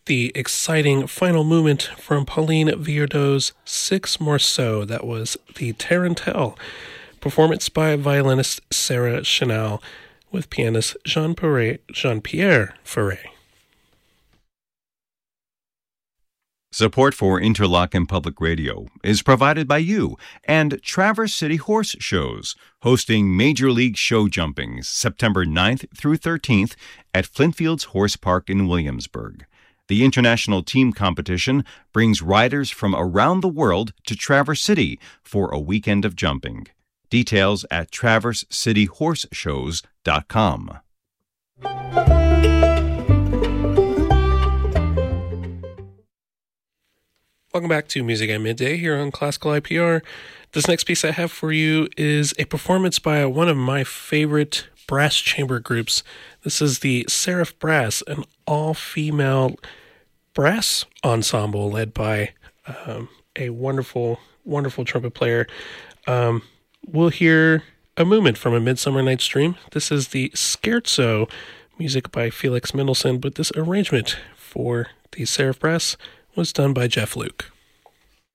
the exciting final movement from Pauline Viardot's Six Morceaux. That was the Tarantelle, performance by violinist Sarah Chanel with pianist Jean-Pierre Ferré. Support for Interlochen Public Radio is provided by you and Traverse City Horse Shows, hosting Major League Show Jumpings September 9th through 13th at Flintfields Horse Park in Williamsburg. The international team competition brings riders from around the world to Traverse City for a weekend of jumping. Details at traversecityhorseshows.com. Welcome back to Music at Midday here on Classical IPR. This next piece I have for you is a performance by one of my favorite brass chamber groups. This is the Seraph Brass, an all-female brass ensemble led by a wonderful, wonderful trumpet player. We'll hear a movement from A Midsummer Night's Dream. This is the Scherzo, music by Felix Mendelssohn, but this arrangement for the Seraph Brass was done by Jeff Luke.